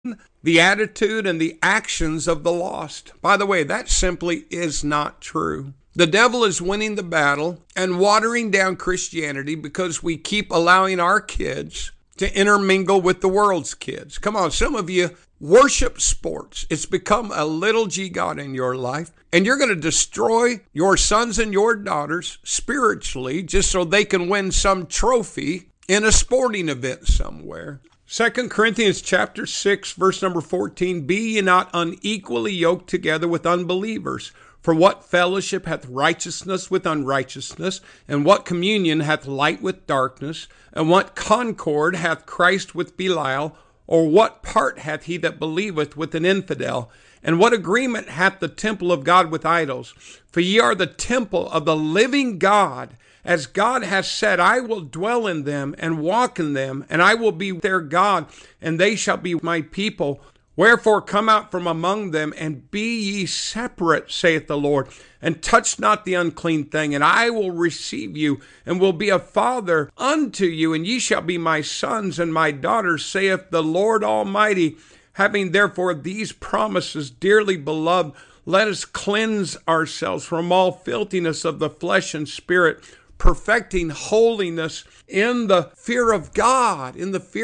the attitude and the actions of the lost. By the way, that simply is not true. The devil is winning the battle and watering down Christianity because we keep allowing our kids to intermingle with the world's kids. Come on, some of you worship sports. It's become a little g god in your life, and you're going to destroy your sons and your daughters spiritually just so they can win some trophy in a sporting event somewhere. 2 Corinthians chapter 6, verse number 14, be ye not unequally yoked together with unbelievers. For what fellowship hath righteousness with unrighteousness? And what communion hath light with darkness? And what concord hath Christ with Belial? Or what part hath he that believeth with an infidel? And what agreement hath the temple of God with idols? For ye are the temple of the living God. As God hath said, I will dwell in them and walk in them, and I will be their God, and they shall be my people. Wherefore come out from among them, and be ye separate, saith the Lord, and touch not the unclean thing, and I will receive you, and will be a father unto you, and ye shall be my sons and my daughters, saith the Lord Almighty. Having therefore these promises, dearly beloved, let us cleanse ourselves from all filthiness of the flesh and spirit, perfecting holiness in the fear of God,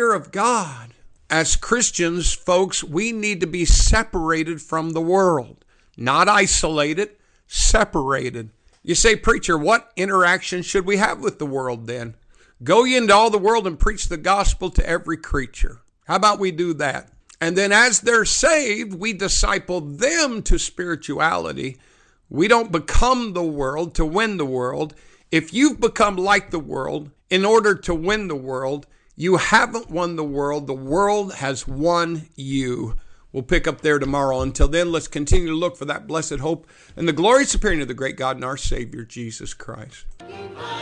As Christians, folks, we need to be separated from the world, not isolated, separated. You say, preacher, what interaction should we have with the world then? Go ye into all the world and preach the gospel to every creature. How about we do that? And then as they're saved, we disciple them to spirituality. We don't become the world to win the world. If you've become like the world in order to win the world, you haven't won the world. The world has won you. We'll pick up there tomorrow. Until then, let's continue to look for that blessed hope and the glorious appearing of the great God and our Savior, Jesus Christ.